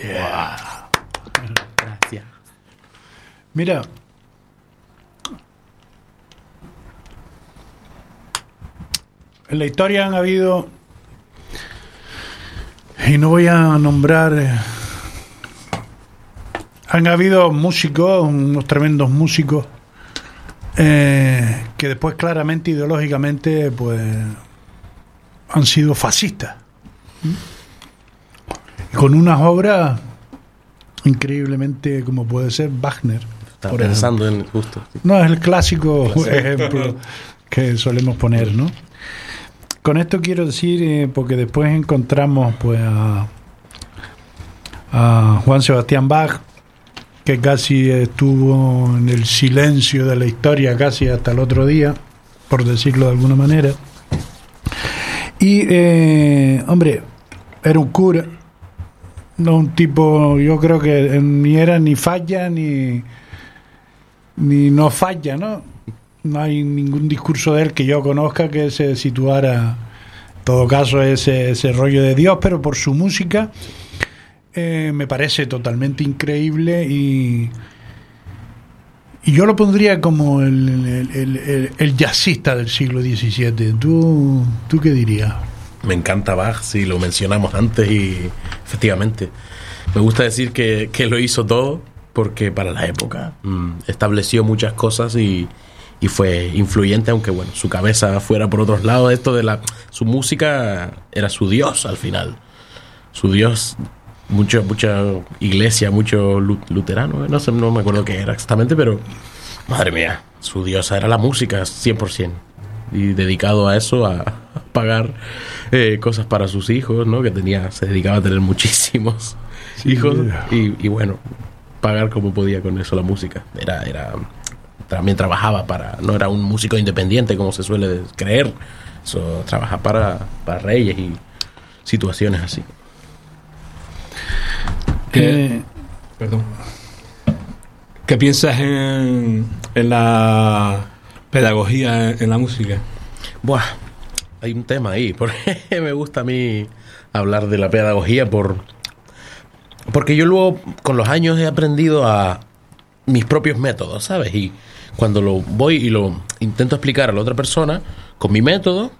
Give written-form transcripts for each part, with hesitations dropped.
Yeah. Gracias. Mira, en la historia han habido, y no voy a nombrar, han habido músicos, unos tremendos músicos, que después claramente ideológicamente pues han sido fascistas, y con unas obras increíblemente, como puede ser Wagner. Estaba pensando en justo. No, es el clásico ejemplo que solemos poner, ¿no? Con esto quiero decir, porque después encontramos pues a Juan Sebastián Bach, que casi estuvo en el silencio de la historia casi hasta el otro día, por decirlo de alguna manera. Y, hombre, era un cura, no un tipo, yo creo que ni era ni falla ni no falla, ¿no? No hay ningún discurso de él que yo conozca que se situara, en todo caso, ese rollo de Dios, pero por su música me parece totalmente increíble y yo lo pondría como el jazzista del siglo XVII. ¿Tú qué dirías? Me encanta Bach, sí, lo mencionamos antes y efectivamente me gusta decir que lo hizo todo porque para la época estableció muchas cosas y fue influyente, aunque bueno, su cabeza fuera por otros lados. Esto de su música era su Dios al final. Su Dios, mucha iglesia, mucho luterano, no me acuerdo qué era exactamente, pero madre mía, su diosa era la música 100%. Y dedicado a eso, a pagar cosas para sus hijos, ¿no? Que se dedicaba a tener muchísimos hijos y bueno, pagar como podía con eso la música. También trabajaba no era un músico independiente como se suele creer. Eso, trabaja para reyes y situaciones así. Perdón. ¿Qué piensas en la pedagogía en la música? Buah, hay un tema ahí, porque me gusta a mí hablar de la pedagogía porque yo luego con los años he aprendido a mis propios métodos, ¿sabes? Y cuando lo voy y lo intento explicar a la otra persona con mi método,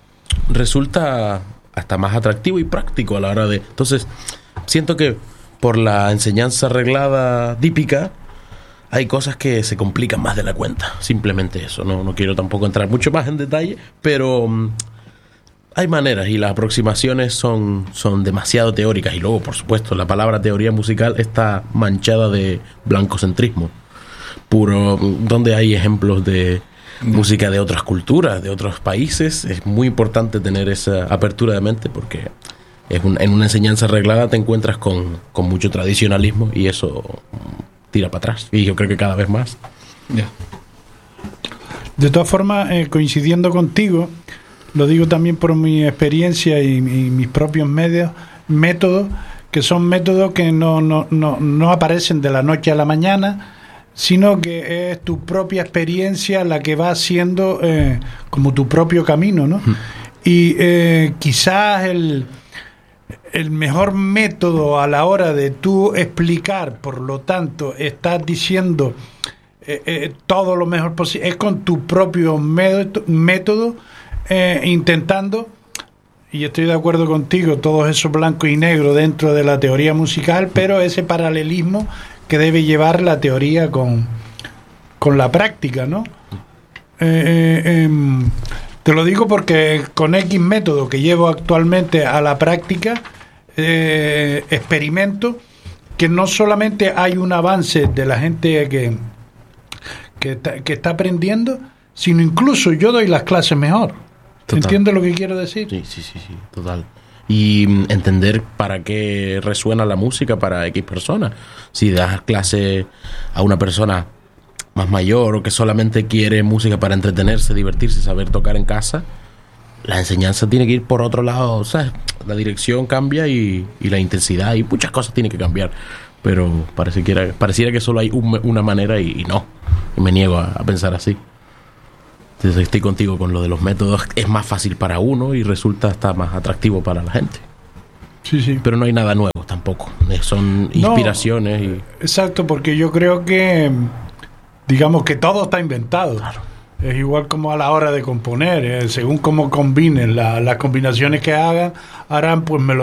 resulta hasta más atractivo y práctico a la hora de... Entonces, siento que por la enseñanza reglada típica hay cosas que se complican más de la cuenta. Simplemente eso. No quiero tampoco entrar mucho más en detalle, pero hay maneras y las aproximaciones son demasiado teóricas. Y luego, por supuesto, la palabra teoría musical está manchada de blancocentrismo puro, donde hay ejemplos de música de otras culturas, de otros países. Es muy importante tener esa apertura de mente porque en una enseñanza reglada te encuentras con mucho tradicionalismo y eso tira para atrás. Y yo creo que cada vez más. Yeah. De todas formas, coincidiendo contigo, lo digo también por mi experiencia y mis propios métodos, que son métodos que no aparecen de la noche a la mañana, sino que es tu propia experiencia la que va haciendo como tu propio camino, ¿no? Y quizás el mejor método a la hora de tú explicar, por lo tanto, estás diciendo todo lo mejor posible, es con tu propio método, intentando, y estoy de acuerdo contigo, todo eso blanco y negro dentro de la teoría musical, pero ese paralelismo que debe llevar la teoría con la práctica, ¿no? Te lo digo porque con X método que llevo actualmente a la práctica, experimento que no solamente hay un avance de la gente que está aprendiendo, sino incluso yo doy las clases mejor. Total. ¿Entiendes lo que quiero decir? Sí, total. Y entender para qué resuena la música para X personas. Si das clase a una persona más mayor o que solamente quiere música para entretenerse, divertirse, saber tocar en casa, la enseñanza tiene que ir por otro lado, ¿sabes? La dirección cambia y la intensidad y muchas cosas tienen que cambiar. Pero pareciera que solo hay una manera y no. Y me niego a pensar así. Entonces estoy contigo con lo de los métodos. Es más fácil para uno y resulta hasta más atractivo para la gente. Sí. Pero no hay nada nuevo tampoco. tampoco. Son inspiraciones. No, exacto, porque yo creo que, digamos que todo está inventado. Claro. Es igual como a la hora de componer, según cómo combinen las combinaciones que hagan, harán pues